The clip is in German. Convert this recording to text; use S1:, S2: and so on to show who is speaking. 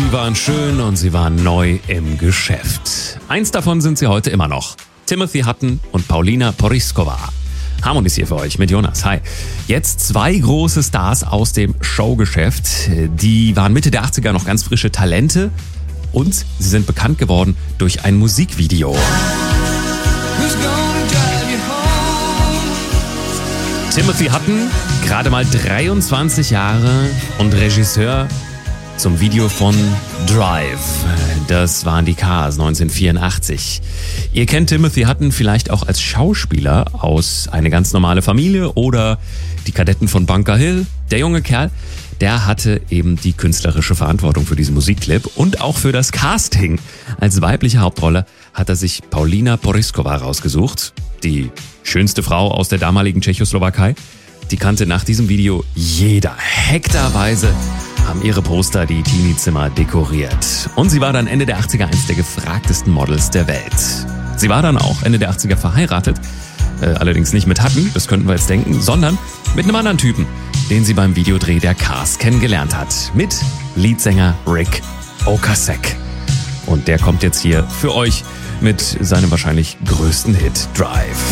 S1: Sie waren schön und sie waren neu im Geschäft. Eins davon sind sie heute immer noch. Timothy Hutton und Paulina Porizkova. Harmonies hier für euch mit Jonas. Hi. Jetzt zwei große Stars aus dem Showgeschäft. Die waren Mitte der 80er noch ganz frische Talente und sie sind bekannt geworden durch ein Musikvideo. Timothy Hutton, gerade mal 23 Jahre und Regisseur zum Video von Drive. Das waren die Cars 1984. Ihr kennt Timothy Hutton vielleicht auch als Schauspieler aus Eine ganz normale Familie oder Die Kadetten von Bunker Hill. Der junge Kerl, der hatte eben die künstlerische Verantwortung für diesen Musikclip und auch für das Casting. Als weibliche Hauptrolle hat er sich Paulina Porizkova rausgesucht, die schönste Frau aus der damaligen Tschechoslowakei. Die kannte nach diesem Video jeder. Hektarweise haben ihre Poster die Teenie-Zimmer dekoriert. Und sie war dann Ende der 80er eins der gefragtesten Models der Welt. Sie war dann auch Ende der 80er verheiratet. Allerdings nicht mit Hutton, das könnten wir jetzt denken, sondern mit einem anderen Typen, den sie beim Videodreh der Cars kennengelernt hat. Mit Leadsänger Rick Ocasek. Und der kommt jetzt hier für euch mit seinem wahrscheinlich größten Hit Drive.